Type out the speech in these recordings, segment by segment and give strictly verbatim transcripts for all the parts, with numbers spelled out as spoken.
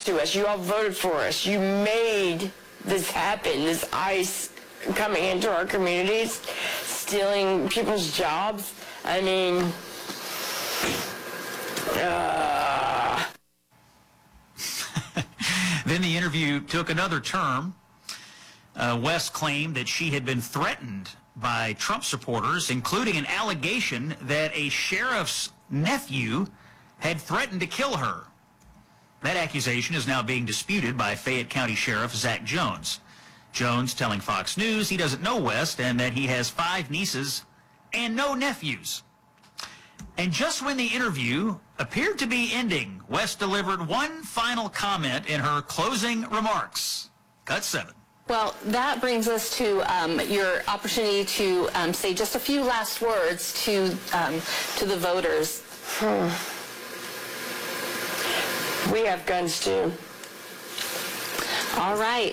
to us. You all voted for us. You made this happen, this ICE coming into our communities, stealing people's jobs. I mean, uh... Then the interview took another turn. Uh, West claimed that she had been threatened by Trump supporters, including an allegation that a sheriff's nephew had threatened to kill her. That accusation is now being disputed by Fayette County Sheriff Zach Jones. Jones telling Fox News he doesn't know West and that he has five nieces and no nephews. And just when the interview appeared to be ending, West delivered one final comment in her closing remarks. Cut seven. Well, that brings us to um, your opportunity to um, say just a few last words to um, to the voters. Hmm. We have guns too. All right.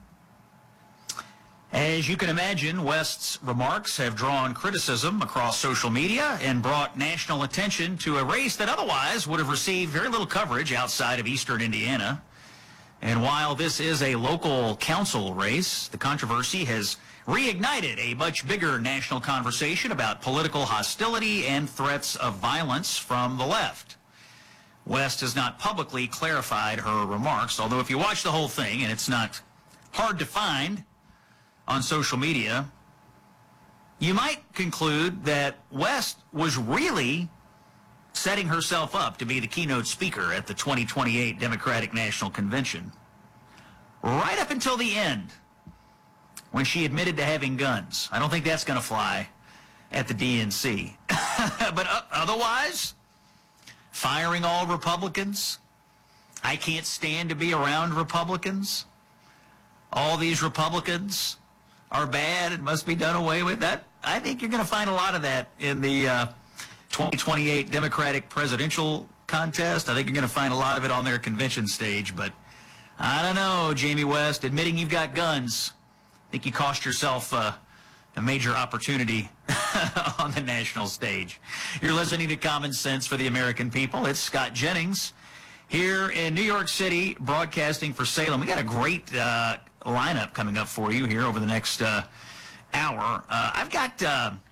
As you can imagine, West's remarks have drawn criticism across social media and brought national attention to a race that otherwise would have received very little coverage outside of eastern Indiana. And while this is a local council race, the controversy has reignited a much bigger national conversation about political hostility and threats of violence from the left. West has not publicly clarified her remarks, although if you watch the whole thing, and it's not hard to find on social media, you might conclude that West was really setting herself up to be the keynote speaker at the twenty twenty-eight Democratic National Convention. Right up until the end, when she admitted to having guns. I don't think that's going to fly at the D N C. But uh, otherwise, firing all Republicans. I can't stand to be around Republicans. All these Republicans are bad and must be done away with. That I think you're going to find a lot of that in the uh, twenty twenty-eight Democratic presidential contest. I think you're going to find a lot of it on their convention stage. But I don't know, Jamie West, admitting you've got guns, I think you cost yourself uh, a major opportunity on the national stage. You're listening to Common Sense for the American People. It's Scott Jennings here in New York City, broadcasting for Salem. We got a great uh, lineup coming up for you here over the next uh, hour. Uh, I've got uh,